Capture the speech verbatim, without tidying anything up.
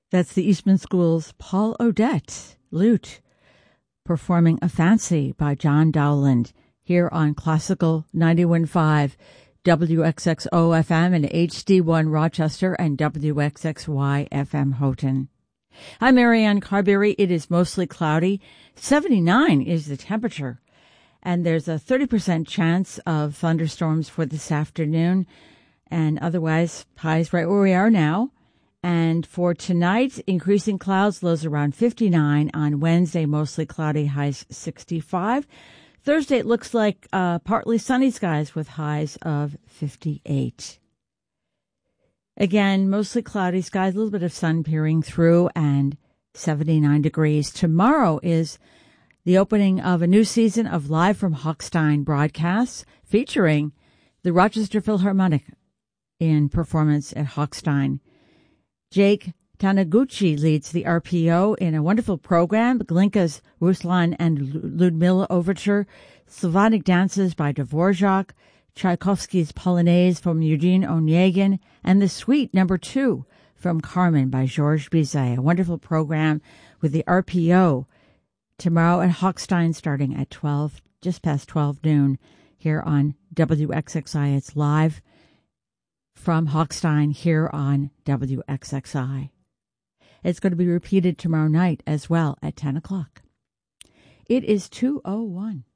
That's the Eastman School's Paul Odette, lute, performing A Fancy by John Dowland here on Classical ninety-one point five, W X X O F M and H D one Rochester and W X X Y F M Houghton. I'm Marianne Carberry. It is mostly cloudy. seventy-nine is the temperature, and there's a thirty percent chance of thunderstorms for this afternoon, and otherwise highs right where we are now. And for tonight, increasing clouds, lows around fifty-nine. On Wednesday, mostly cloudy, highs sixty-five. Thursday, it looks like uh, partly sunny skies with highs of fifty-eight. Again, mostly cloudy skies, a little bit of sun peering through, and seventy-nine degrees. Tomorrow is the opening of a new season of Live from Hochstein broadcasts featuring the Rochester Philharmonic in performance at Hochstein. Jake Taniguchi leads the R P O in a wonderful program. Glinka's Ruslan and Ludmilla Overture, Slavonic dances by Dvorak, Tchaikovsky's Polonaise from Eugene Onegin, and the Suite Number Two from Carmen by Georges Bizet. A wonderful program with the R P O tomorrow at Hochstein starting at twelve, just past twelve noon here on W X X I. It's live from Hochstein here on W X X I. It's going to be repeated tomorrow night as well at ten o'clock. It is two oh one.